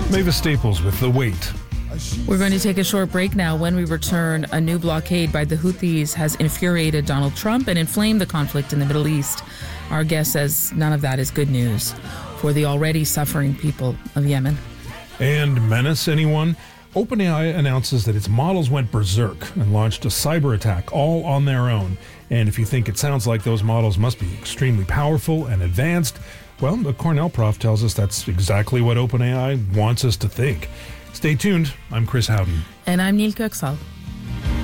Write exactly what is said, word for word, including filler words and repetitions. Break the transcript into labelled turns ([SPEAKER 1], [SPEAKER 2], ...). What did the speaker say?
[SPEAKER 1] Mavis Staples with The Wait.
[SPEAKER 2] We're going to take a short break now. When we return, a new blockade by the Houthis has infuriated Donald Trump and inflamed the conflict in the Middle East. Our guest says none of that is good news for the already suffering people of Yemen.
[SPEAKER 1] And menace anyone? OpenAI announces that its models went berserk and launched a cyber attack all on their own. And if you think it sounds like those models must be extremely powerful and advanced, well, the Cornell prof tells us that's exactly what OpenAI wants us to think. Stay tuned. I'm Chris Howden.
[SPEAKER 2] And I'm Neil Köksal.